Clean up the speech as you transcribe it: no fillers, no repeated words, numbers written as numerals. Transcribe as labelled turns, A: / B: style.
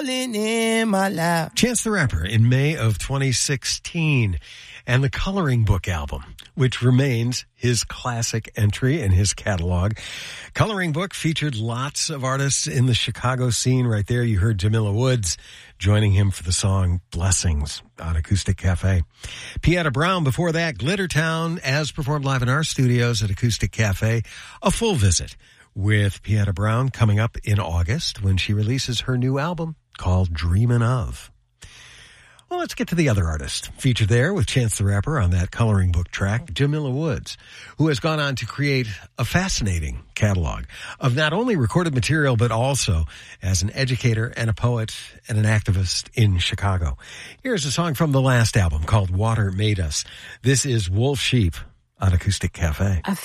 A: in my lap.
B: Chance the Rapper in May of 2016, and the Coloring Book album, which remains his classic entry in his catalog. Coloring Book featured lots of artists in the Chicago scene. Right there, you heard Jamila Woods joining him for the song Blessings on Acoustic Cafe. Pieta Brown before that, Glitter Town, as performed live in our studios at Acoustic Cafe. A full visit with Pieta Brown coming up in August when she releases her new album called Dreamin' Of. Well, let's get to the other artist featured there with Chance the Rapper on that Coloring Book track, Jamila Woods, who has gone on to create a fascinating catalog of not only recorded material, but also as an educator and a poet and an activist in Chicago. Here's a song from the last album called Water Made Us. This is Wolf Sheep on Acoustic Cafe.